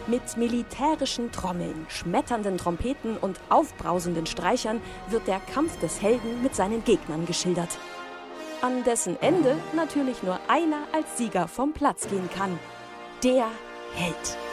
Mit militärischen Trommeln, schmetternden Trompeten und aufbrausenden Streichern wird der Kampf des Helden mit seinen Gegnern geschildert. An dessen Ende natürlich nur einer als Sieger vom Platz gehen kann: der Held.